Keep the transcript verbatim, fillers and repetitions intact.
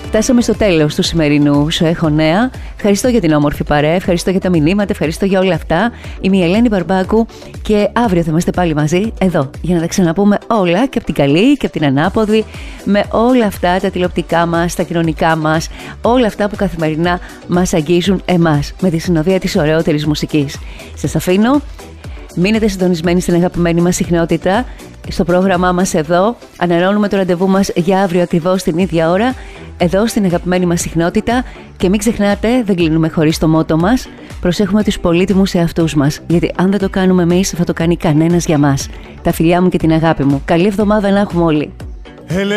Φτάσαμε στο τέλος του σημερινού Σου Έχω Νέα. Ευχαριστώ για την όμορφη παρέα, ευχαριστώ για τα μηνύματα, ευχαριστώ για όλα αυτά. Είμαι η Ελένη Μπαρμπάκου και αύριο θα είμαστε πάλι μαζί εδώ για να τα ξαναπούμε όλα, και από την καλή και από την ανάποδη, με όλα αυτά τα τηλεοπτικά μας, τα κοινωνικά μας, όλα αυτά που καθημερινά μας αγγίζουν εμάς, με τη συνοδεία της ωραιότερης μουσικής. Σας αφήνω. Μείνετε συντονισμένοι στην αγαπημένη μας συχνότητα. Στο πρόγραμμά μας εδώ ανανεώνουμε το ραντεβού μας για αύριο ακριβώς την ίδια ώρα, εδώ στην αγαπημένη μας συχνότητα. Και μην ξεχνάτε, δεν κλείνουμε χωρίς το μότο μας. Προσέχουμε τους πολύτιμους εαυτούς μας, γιατί αν δεν το κάνουμε εμείς, θα το κάνει κανένας για μας. Τα φιλιά μου και την αγάπη μου. Καλή εβδομάδα να έχουμε όλοι.